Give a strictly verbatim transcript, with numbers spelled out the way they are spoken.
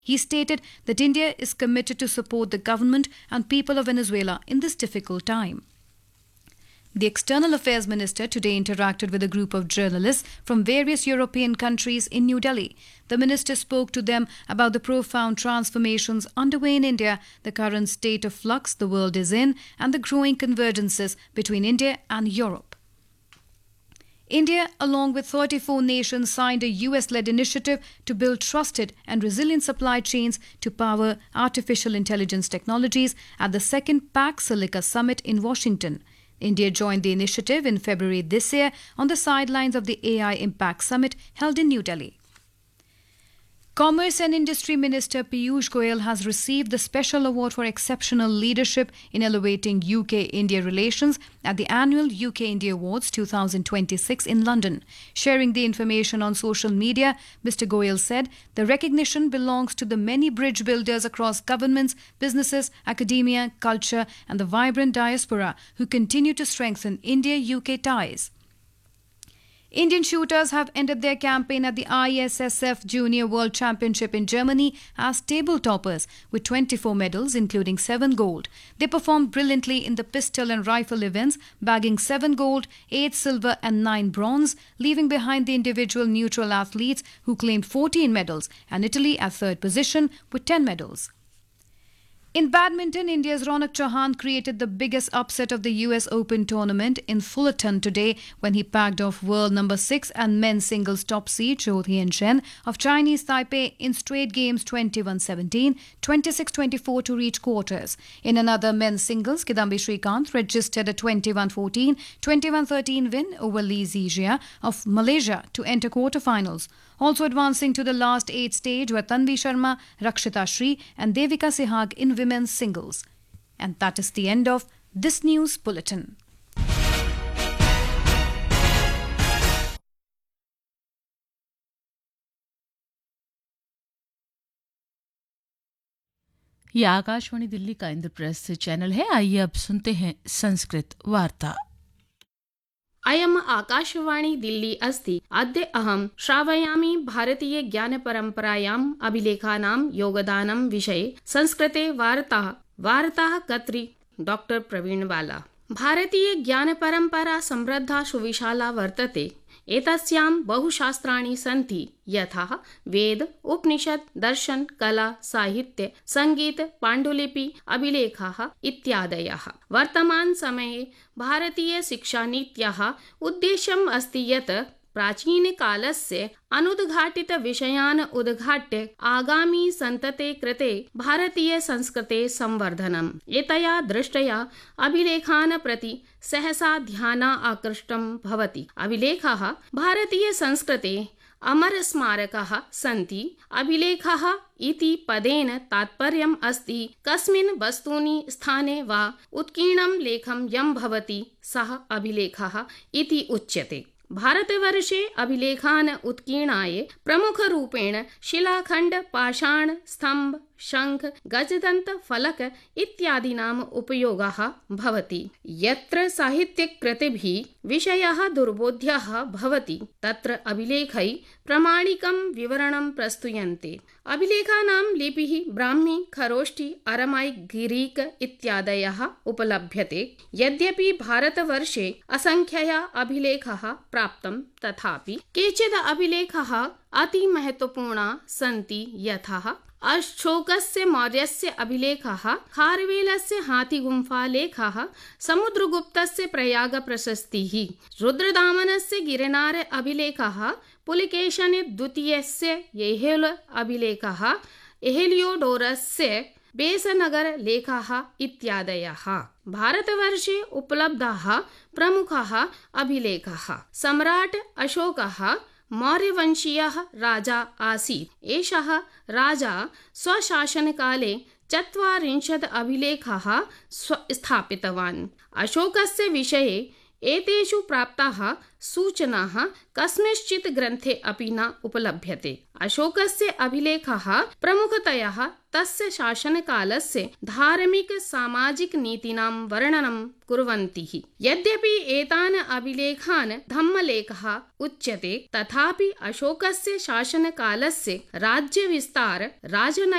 He stated that India is committed to support the government and people of Venezuela in this difficult time. The External Affairs Minister today interacted with a group of journalists from various European countries in New Delhi. The minister spoke to them about the profound transformations underway in India, the current state of flux the world is in, and the growing convergences between India and Europe. India, along with thirty-four nations, signed a U S-led initiative to build trusted and resilient supply chains to power artificial intelligence technologies at the second PAC Silica Summit in Washington. India joined the initiative in February this year on the sidelines of the A I Impact Summit held in New Delhi. Commerce and Industry Minister Piyush Goyal has received the Special Award for Exceptional Leadership in Elevating U K-India Relations at the annual U K-India Awards twenty twenty-six in London. Sharing the information on social media, Mister Goyal said the recognition belongs to the many bridge builders across governments, businesses, academia, culture and the vibrant diaspora who continue to strengthen India-U K ties. Indian shooters have ended their campaign at the I S S F Junior World Championship in Germany as table toppers with twenty-four medals, including seven gold. They performed brilliantly in the pistol and rifle events, bagging seven gold, eight silver and nine bronze, leaving behind the individual neutral athletes who claimed fourteen medals and Italy at third position with ten medals. In badminton, India's Ronak Chauhan created the biggest upset of the U S Open tournament in Fullerton today when he packed off world number six and men's singles top seed Zhou Tianzhen of Chinese Taipei in straight games twenty-one seventeen, twenty-six twenty-four to reach quarters. In another men's singles, Kidambi Srikanth registered a twenty-one fourteen, twenty-one thirteen win over Lee Zijia of Malaysia to enter quarterfinals. Also advancing to the last eight stage were Tanvi Sharma, Rakshita Shri and Devika Sehag in women's singles. And that is the end of this news bulletin. ये आकाशवाणी दिल्ली का Indraprastha channel है। आइए अब सुनते हैं संस्कृत वार्ता। अयम् आकाशवाणी दिल्ली अस्ति। अद्य अहं श्रावयामि भारतीय ज्ञान परम्परायाम् अभिलेखानां योगदानं विषये संस्कृते वार्ता वार्ताः कर्त्री डॉक्टर प्रवीणबाला। भारतीय ज्ञान परम्परा समृद्धा सुविशाला वर्तते। एतस्यां बहुशास्त्राणि सन्ति यथा वेद, उपनिषद, दर्शन, कला, साहित्य, संगीत, पाण्डुलिपि, अभिलेखाः इत्यादयः। वर्तमान समये भारतीय शिक्षानीत्याः उद्देश्यम् अस्ति यत् प्राचीनकालस्य अनुद्घाटित विषयान् उद्घाट्य आगामी सन्तते कृते भारतीय संस्कृते संवर्धनम्। एतया दृष्ट्या अभिलेखान् प्रति सहसा ध्याना आकृष्टं भवति। अभिलेखाः भारतीय संस्कृते अमर स्मारकाः सन्ति। अभिलेखः इति पदेन तात्पर्यम् अस्ति कस्मिन् वस्तुनि स्थाने वा उत्कीर्णं लेखं यं भवति सः अभिलेखः इति उच्यते। भारतवर्षे अभिलेखान् उत्कीर्णाय प्रमुखरूपेण शिलाखण्ड, पाषाण, स्तम्भ, शंख, गजदन्त, फलक इत्यादीनाम् उपयोगः भवति। यत्र साहित्यकृतिभिः विषयः दुर्बोध्यः भवति तत्र अभिलेखैः प्रामाणिकं विवरणं प्रस्तूयन्ते। अभिलेखानां लिपिः ब्राह्मी, खरोष्ठी, अरमाइक, ग्रीक इत्यादयः उपलभ्यते। यद्यपि भारतवर्षे असंख्यः अभिलेखाः प्राप्तं तथापि केचित् अभिलेखाः अति महत्वपूर्णाः सन्ति यथा अशोकस्य मौर्यस्य अभिलेखः, खारवेलस्य हाथीगुम्फालेखः, समुद्रगुप्तस्य प्रयाग प्रशस्तिः, रुद्रदामनस्य गिरनार अभिलेखः, पुलिकेशन द्वितीयस्य ऐहोल अभिलेखः, एहेलियोडोरस्य बेसनगर लेखः इत्यादयः। भारतवर्षे उपलब्धाः प्रमुखाः अभिलेखाः। सम्राट् अशोकः मौर्यवंशीयः राजा आसीत्। एषः राजा स्वशासनकाले चत्वारिंशत् अभिलेखाः स्थापितवान्। अशोकस्य विषये एतेषु प्राप्ताः सूचनाः कस्मिंश्चित् ग्रन्थे अपि न उपलभ्यते। अशोकस्य अभिलेखाः प्रमुखतया तस्य शासनकालस्य धार्मिक सामाजिक नीतीनां वर्णनं कुर्वन्ति। यद्यपि एतान् अभिलेखान् धम्मलेखः उच्यते, तथापि अशोकस्य शासनकालस्य राज्यविस्तार राजनैतिक